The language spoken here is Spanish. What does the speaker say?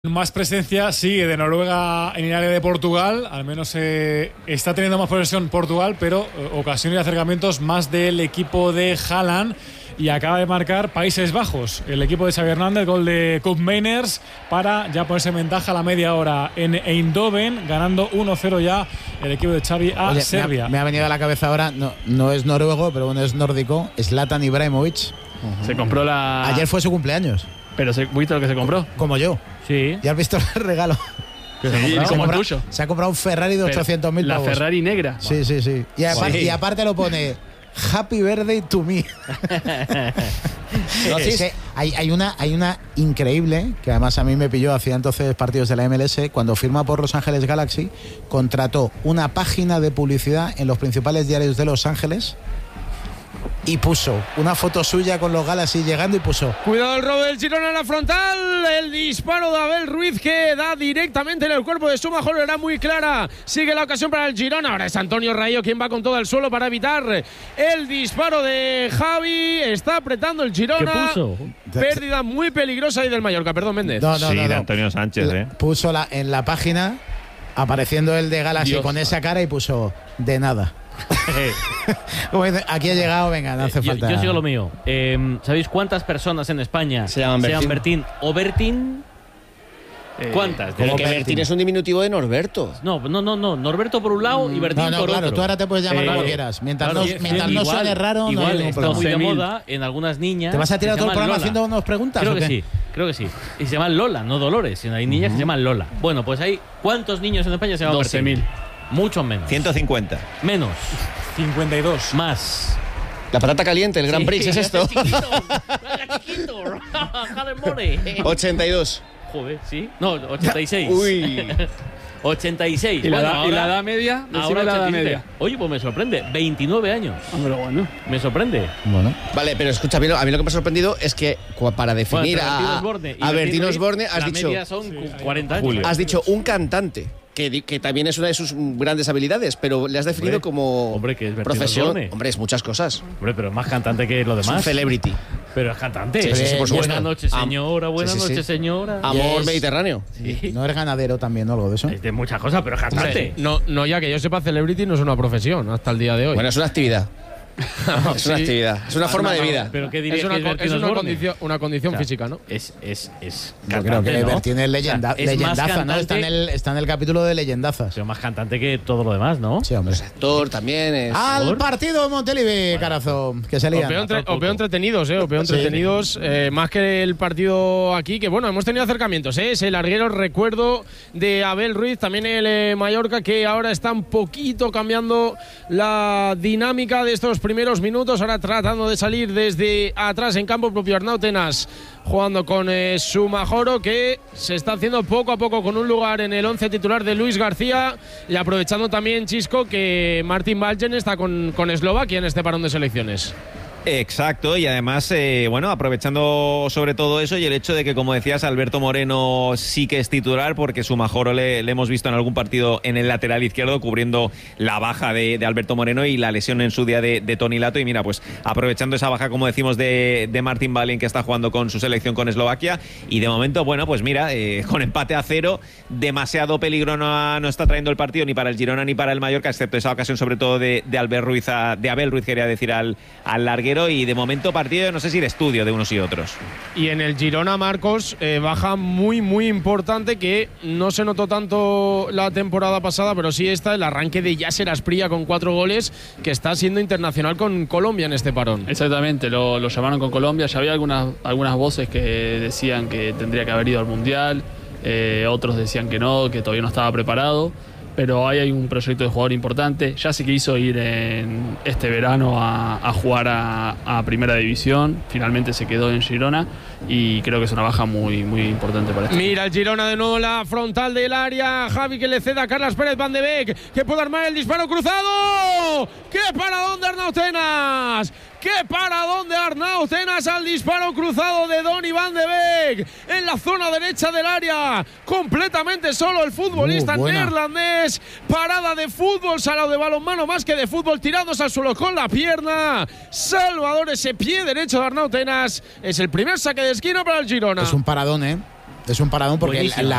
Más presencia sigue de Noruega en el área de Portugal, al menos está teniendo más posesión Portugal, pero ocasiones y acercamientos más del equipo de Haaland, y acaba de marcar Países Bajos, el equipo de Xavi Hernández, gol de Koopmeiners para ya ponerse en ventaja a la media hora en Eindhoven, ganando 1-0 ya el equipo de Xavi a Serbia. Me ha venido a la cabeza ahora, no es noruego, pero bueno, es nórdico, Zlatan Ibrahimovic. Se compró la... Ayer fue su cumpleaños. Pero ¿viste lo que se compró? Como yo. Sí. ¿Ya has visto el regalo? Como el tuyo. Se ha comprado un Ferrari de 800.000 pavos. La Ferrari negra. Sí. Y aparte lo pone Happy Birthday to me. Hay una increíble, que además a mí me pilló, hacía entonces partidos de la MLS, cuando firma por Los Ángeles Galaxy, contrató una página de publicidad en los principales diarios de Los Ángeles y puso una foto suya con los Galaxy llegando y puso: cuidado el robo del Girona en la frontal, el disparo de Abel Ruiz que da directamente en el cuerpo de Sumajoro, era muy clara, sigue la ocasión para el Girona, ahora es Antonio Rayo quien va con todo al suelo para evitar el disparo de Javi, está apretando el Girona. ¿Qué puso? Pérdida muy peligrosa ahí del Mallorca, perdón, Méndez. No, de Antonio Sánchez, Puso en la página, apareciendo el de Galaxy con esa cara, y puso: de nada. Aquí ha llegado, venga, no hace falta. Yo sigo lo mío. ¿Sabéis cuántas personas en España se llaman Bertín o Bertín? ¿Cuántas? Pero que Bertín es un diminutivo de Norberto. No. Norberto por un lado y Bertín por otro. Claro, tú ahora te puedes llamar como quieras. Mientras no suene raro, igual, no hay está muy de moda en algunas niñas. ¿Te vas a tirar todo el programa Lola haciendo unas preguntas? Creo que sí. Y se llaman Lola, no Dolores, sino hay niñas que se llaman Lola. Bueno, pues hay ¿cuántos niños en España se llaman Bertín? 12.000. Muchos menos. 150. Menos. 52. Más. La patata caliente, el Grand Prix, ¿es esto? Chiquito. 82. Joder, ¿sí? No, 86. Uy. 86. ¿Y la edad media? Ahora la edad 87. media. Oye, pues me sorprende. 29 años. Hombre, bueno. Me sorprende. Bueno. Vale, pero escucha, a mí lo que me ha sorprendido es que para definir a Bertín Osborne has dicho... media son 40 años. Has dicho un cantante. Que también es una de sus grandes habilidades, pero le has definido como que es profesión. Osborne. Hombre, es muchas cosas. Hombre, pero es más cantante que lo demás. Es un celebrity. Pero es cantante. Sí, por supuesto. Buenas noches, señora. Buenas noches, señora. Amor mediterráneo. Sí. ¿No eres ganadero también o algo de eso? Es de muchas cosas, pero es cantante. No, ya que yo sepa, celebrity no es una profesión hasta el día de hoy. Bueno, es una actividad. Es una actividad, es una forma de vida. Pero ¿qué dirías es una condición física, ¿no? Es yo creo que Bertín es leyendaza, ¿no? Está en el capítulo de leyendazas. Pero más cantante que todo lo demás, ¿no? Sí, hombre. Es actor también. Es... Al partido de Montelivi, carazo. Que se lían. Os veo entretenidos, más que el partido aquí, que bueno, hemos tenido acercamientos, ese larguero recuerdo de Abel Ruiz, también el Mallorca, que ahora está un poquito cambiando la dinámica de estos primeros minutos, ahora tratando de salir desde atrás en campo propio. Arnau Tenas jugando con Sumajoro, que se está haciendo poco a poco con un lugar en el 11 titular de Luis García, y aprovechando también, Chisco, que Martin Baljen está con Eslovaquia en este parón de selecciones. Exacto, y además, aprovechando sobre todo eso y el hecho de que, como decías, Alberto Moreno sí que es titular, porque Sumajoro le hemos visto en algún partido en el lateral izquierdo cubriendo la baja de Alberto Moreno y la lesión en su día de Toni Lato. Y mira, pues aprovechando esa baja, como decimos, de Martin Baljen, que está jugando con su selección con Eslovaquia, y de momento, bueno, pues mira, con empate a 0, demasiado peligro no está trayendo el partido ni para el Girona ni para el Mallorca, excepto esa ocasión sobre todo de Abel Ruiz, quería decir, al larguero. Y de momento partido, no sé si de estudio de unos y otros. Y en el Girona, Marcos, baja muy muy importante, que no se notó tanto la temporada pasada, pero sí está el arranque de Yasser Asprilla con 4 goles, que está siendo internacional con Colombia en este parón. Exactamente, lo llamaron con Colombia. Ya había algunas voces que decían que tendría que haber ido al Mundial, otros decían que no, que todavía no estaba preparado. Pero ahí hay un proyecto de jugador importante. Ya se quiso ir en este verano a jugar a Primera División. Finalmente se quedó en Girona y creo que es una baja muy, muy importante para este. Mira el Girona de nuevo, la frontal del área. Javi, que le ceda a Carles Pérez Van de Beek, que puede armar el disparo cruzado. ¡Qué paradón de Arnau Tenas! ¡Qué paradón de Arnau Tenas al disparo cruzado de Donny Van de Beek! En la zona derecha del área, completamente solo el futbolista neerlandés. Parada de fútbol, salado de balonmano más que de fútbol, tirándose al suelo con la pierna. Salvador, ese pie derecho de Arnau Tenas. Es el primer saque de esquina para el Girona. Es un paradón, ¿eh? Es un paradón porque